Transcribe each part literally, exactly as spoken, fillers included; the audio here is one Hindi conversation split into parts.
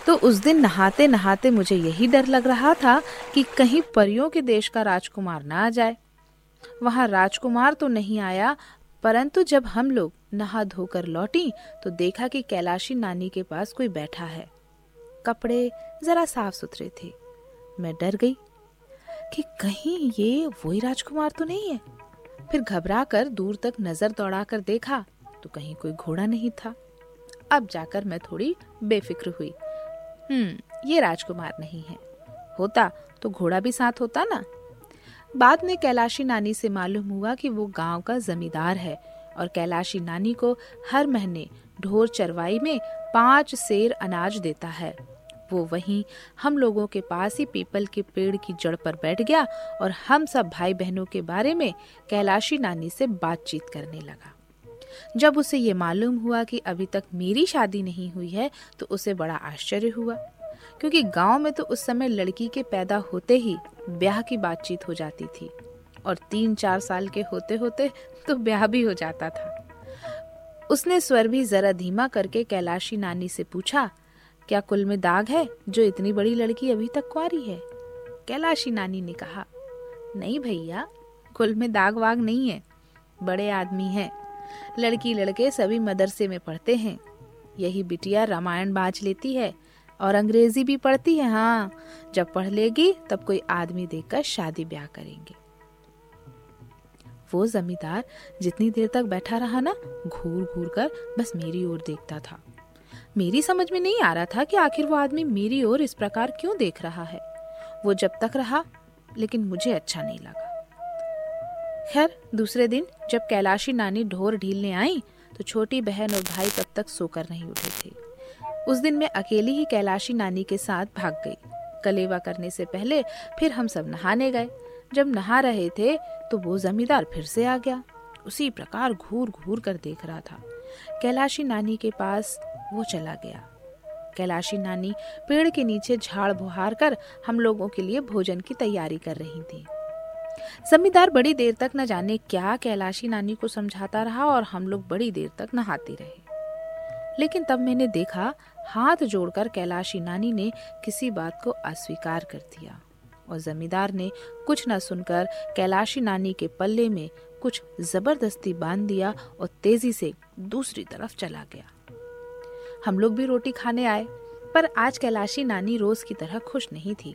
तो उस दिन नहाते नहाते मुझे यही डर लग रहा था कि कहीं परियों के देश का राजकुमार ना आ जाए। वहां राजकुमार तो नहीं आया, परंतु जब हम लोग नहा धोकर लौटी तो देखा कि कैलाशी नानी के पास कोई बैठा है। कपड़े जरा साफ सुथरे थे। मैं डर गई कि कहीं ये वही राजकुमार तो नहीं है। फिर घबरा कर दूर तक नजर दौड़ाकर देखा तो कहीं कोई घोड़ा नहीं था। अब जाकर मैं थोड़ी बेफिक्र हुई। हम्म ये राजकुमार नहीं है, होता तो घोड़ा भी साथ होता ना। बाद में कैलाशी नानी से मालूम हुआ कि वो गांव का जमींदार है और कैलाशी नानी को हर महीने ढोर चरवाई में पांच सेर अनाज देता है। वो वहीं हम लोगों के पास ही पीपल के पेड़ की जड़ पर बैठ गया और हम सब भाई बहनों के बारे में कैलाशी नानी से बातचीत करने लगा। जब उसे ये मालूम हुआ कि अभी तक मेरी शादी नहीं हुई है तो उसे बड़ा आश्चर्य हुआ, क्योंकि गांव में तो उस समय लड़की के पैदा होते ही ब्याह की बातचीत हो जाती थी और तीन चार साल के होते होते तो ब्याह भी हो जाता था। उसने स्वर भी जरा धीमा करके कैलाशी नानी से पूछा, क्या कुल में दाग है जो इतनी बड़ी लड़की अभी तक कुंवारी है? कैलाशी नानी ने कहा, नहीं भैया, कुल में दाग वाग नहीं है, बड़े आदमी हैं, लड़की लड़के सभी मदरसे में पढ़ते हैं। यही बिटिया रामायण बाज लेती है और अंग्रेजी भी पढ़ती है। हाँ, जब पढ़ लेगी तब कोई आदमी देखकर शादी ब्याह करेंगे। वो जमींदार जितनी देर तक बैठा रहा ना, घूर घूर कर बस मेरी ओर देखता था। मेरी समझ में नहीं आ रहा था कि आखिर वो आदमी मेरी ओर इस प्रकार क्यों देख रहा है। वो जब तक रहा, लेकिन मुझे अच्छा नहीं लगा। खैर, दूसरे दिन जब कैलाशी नानी ढोर ढीलने आई तो छोटी बहन और भाई तब तक सोकर नहीं उठे थे। उस दिन मैं अकेली ही कैलाशी नानी के साथ भाग गई। कलेवा करने से पहले फिर हम सब नहाने गए। जब नहा रहे थे तो वो जमींदार फिर से आ गया। उसी प्रकार घूर घूर कर देख रहा था। कैलाशी नानी के पास वो चला गया। कैलाशी नानी पेड़ के नीचे झाड़ बुहार कर हम लोगों के लिए भोजन की तैयारी कर रही थी। जमींदार बड़ी देर तक न जाने क्या कैलाशी नानी को समझाता रहा और हम लोग बड़ी देर तक नहाते रहे। लेकिन तब मैंने देखा हाथ जोड़कर कैलाशी नानी ने किसी बात को अस्वीकार कर दिया और जमींदार ने कुछ न सुनकर कैलाशी नानी के पल्ले में कुछ जबरदस्ती बांध दिया और तेजी से दूसरी तरफ चला गया। हम लोग भी रोटी खाने आए, पर आज कैलाशी नानी रोज की तरह खुश नहीं थी।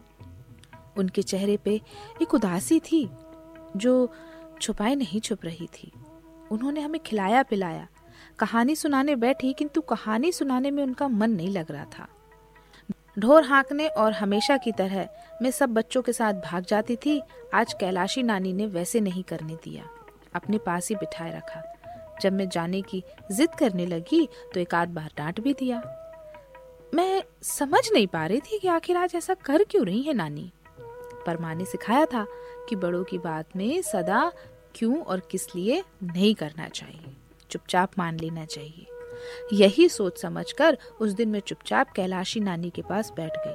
उनके चेहरे पे एक उदासी थी जो छुपाए नहीं छुप रही थी। उन्होंने हमें खिलाया पिलाया, कहानी सुनाने बैठी, किंतु कहानी सुनाने में उनका मन नहीं लग रहा था। ढोर हाँकने और हमेशा की तरह मैं सब बच्चों के साथ भाग जाती थी। आज कैलाशी नानी ने वैसे नहीं करने दिया, अपने पास ही बिठाए रखा। जब मैं जाने की जिद करने लगी तो एक आध बार डांट भी दिया। मैं समझ नहीं पा रही थी कि आखिर आज ऐसा कर क्यों रही है नानी। पर माँ ने सिखाया था कि बड़ों की बात में सदा क्यों और किस लिए नहीं करना चाहिए, चुपचाप मान लेना चाहिए। यही सोच समझकर उस दिन मैं चुपचाप कैलाशी नानी के पास बैठ गई।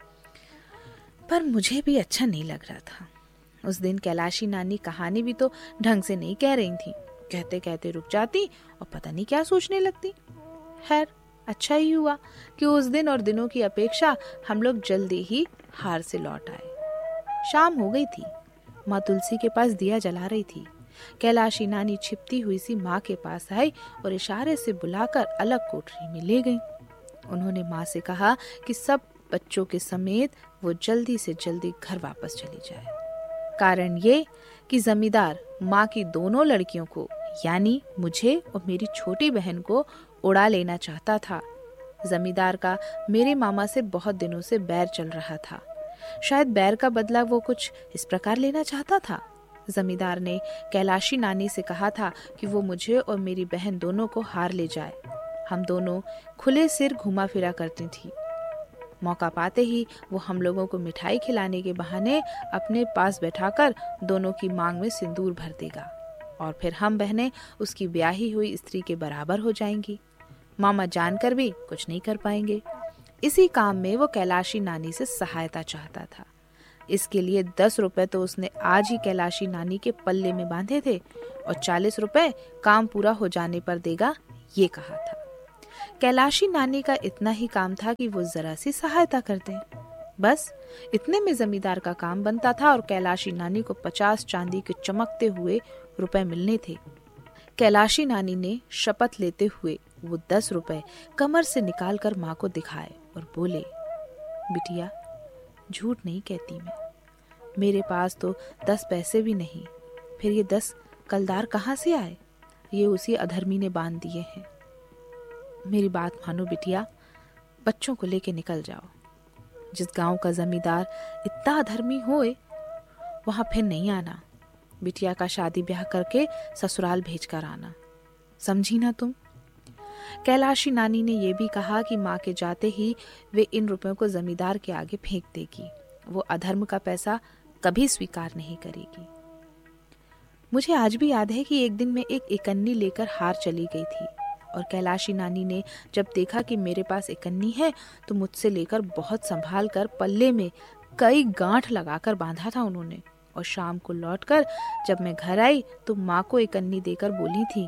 पर मुझे भी अच्छा नहीं लग रहा था। उस दिन कैलाशी नानी कहानी भी तो ढंग से नहीं कह रही थी। कहते कहते रुक जाती और पता नहीं क्या सोचने लगती। खैर, अच्छा ही हुआ कि उस दिन और दिनों की अपेक्षा हम लोग जल्दी ही हार से लौट आए। शाम हो गई थी। माँ तुलसी के पास दिया जला रही थी। कैलाशी नानी छिपती हुई सी माँ के पास आई और इशारे से बुलाकर अलग कोठरी में ले गई। उन्होंने माँ से कहा कि सब बच्चों के समेत वो जल्दी से जल्दी घर वापस चली जाए। कारण ये कि जमींदार माँ की दोनों लड़कियों को, यानी मुझे और मेरी छोटी बहन को, उड़ा लेना चाहता था। जमींदार का मेरे मामा से बहुत दिनों से बैर चल रहा था। शायद बैर का बदला वो कुछ इस प्रकार लेना चाहता था। जमींदार ने कैलाशी नानी से कहा था कि वो मुझे और मेरी बहन दोनों को हार ले जाए। हम दोनों खुले सिर घुमा फिरा करती थी। मौका पाते ही वो हम लोगों को मिठाई खिलाने के बहाने अपने पास बैठाकर दोनों की मांग में सिंदूर भर देगा और फिर हम बहनें उसकी ब्याही हुई स्त्री के बराबर हो जाएंगी। मामा जानकर भी कुछ नहीं कर पाएंगे। इसी काम में वो कैलाशी नानी से सहायता चाहता था। इसके लिए दस रुपए तो उसने आज ही कैलाशी नानी के पल्ले में बांधे थे और चालीस रुपए काम पूरा हो जाने पर देगा, ये कहा था। कैलाशी नानी का इतना ही काम था कि वो जरा सी सहायता कर दें। बस इतने में जमींदार का काम बनता था और कैलाशी नानी को पचास चांदी के चमकते हुए रुपए मिलने थे। कैलाशी नानी ने शपथ लेते हुए वो दस रुपए कमर से निकालकर माँ को दिखाए और बोले, बिटिया झूठ नहीं कहती मैं, मेरे पास तो दस पैसे भी नहीं, फिर ये दस कलदार कहाँ से आए? ये उसी अधर्मी ने बांध दिए हैं। मेरी बात मानो बिटिया, बच्चों को लेके निकल जाओ। जिस गांव का जमींदार इतना अधर्मी होए वहां फिर नहीं आना। बिटिया का शादी ब्याह करके ससुराल भेज कर आना, समझी ना तुम? कैलाशी नानी ने यह भी कहा कि माँ के जाते ही वे इन रुपयों को जमींदार के आगे फेंक देगी। वो अधर्म का पैसा कभी स्वीकार नहीं करेगी। मुझे आज भी याद है कि एक दिन मैं एक इकन्नी लेकर हार चली गई थी और कैलाशी नानी ने जब देखा कि मेरे पास इकन्नी है तो मुझसे लेकर बहुत संभाल कर पल्ले में कई गांठ लगाकर बांधा था उन्होंने। और शाम को लौटकर जब मैं घर आई तो माँ को इकन्नी देकर बोली थी,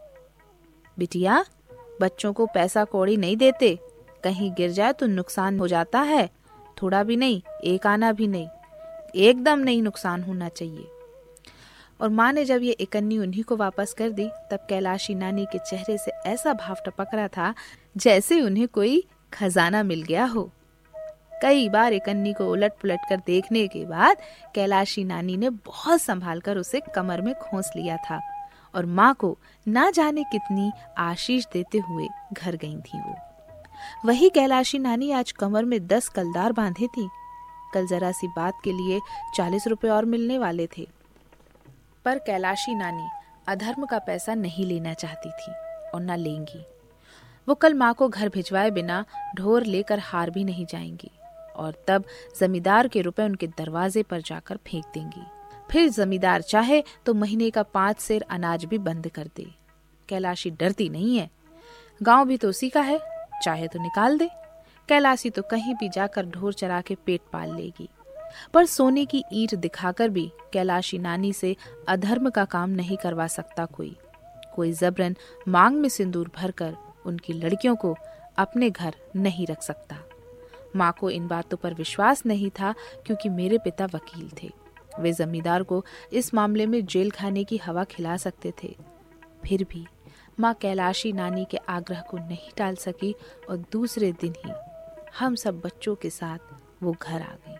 बिटिया बच्चों को पैसा कौड़ी नहीं देते, कहीं गिर जाए तो नुकसान हो जाता है, थोड़ा भी नहीं, एक आना भी नहीं, एकदम नहीं नुकसान होना चाहिए। और माँ ने जब ये इकन्नी उन्हीं को वापस कर दी तब कैलाशी नानी के चेहरे से ऐसा भाव टपक रहा था जैसे उन्हें कोई खजाना मिल गया हो। कई बार इकन्नी को उलट पुलट कर देखने के बाद कैलाशी नानी ने बहुत संभाल कर उसे कमर में खोस लिया था और माँ को ना जाने कितनी आशीष देते हुए घर गई थी वो। वही कैलाशी नानी आज कमर में दस कलदार बांधे थी। कल जरा सी बात के लिए चालीस रुपए और मिलने वाले थे। पर कैलाशी नानी अधर्म का पैसा नहीं लेना चाहती थी और न लेंगी। वो कल माँ को घर भिजवाए बिना ढोर लेकर हार भी नहीं जाएंगी और तब जमींदार के रुपए उनके दरवाजे पर जाकर फेंक देंगी। फिर जमींदार चाहे तो महीने का पांच सेर अनाज भी बंद कर दे। कैलाशी डरती नहीं है, गांव भी तो उसी का है, चाहे तो निकाल दे। कैलाशी तो कहीं भी जाकर ढोर चरा के पेट पाल लेगी। पर सोने की ईंट दिखाकर भी कैलाशी नानी से अधर्म का काम नहीं करवा सकता कोई। कोई जबरन मांग में सिंदूर भरकर उनकी लड़कियों को अपने घर नहीं रख सकता। माँ को इन बातों पर विश्वास नहीं था क्योंकि मेरे पिता वकील थे। वे जमींदार को इस मामले में जेल खाने की हवा खिला सकते थे। फिर भी माँ कैलाशी नानी के आग्रह को नहीं टाल सकी और दूसरे दिन ही हम सब बच्चों के साथ वो घर आ गई।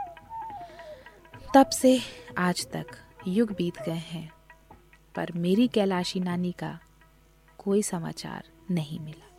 तब से आज तक युग बीत गए हैं पर मेरी कैलाशी नानी का कोई समाचार नहीं मिला।